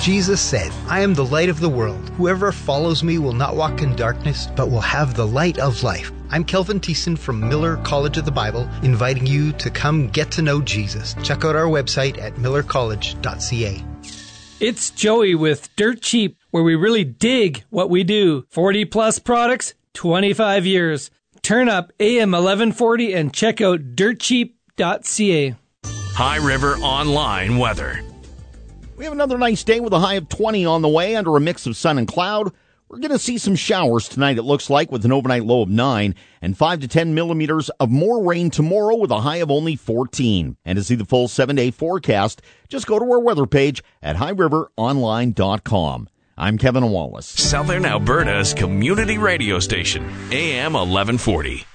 Jesus said, "I am the light of the world. Whoever follows me will not walk in darkness, but will have the light of life." I'm Kelvin Thiessen from Miller College of the Bible, inviting you to come get to know Jesus. Check out our website at millercollege.ca. It's Joey with Dirt Cheap, where we really dig what we do. 40-plus products, 25 years. Turn up AM 1140 and check out dirtcheap.ca. High River Online weather. We have another nice day with a high of 20 on the way under a mix of sun and cloud. We're going to see some showers tonight, it looks like, with an overnight low of 9 and 5 to 10 millimeters of more rain tomorrow with a high of only 14. And to see the full 7-day forecast, just go to our weather page at highriveronline.com. I'm Kevin Wallace. Southern Alberta's community radio station, AM 1140.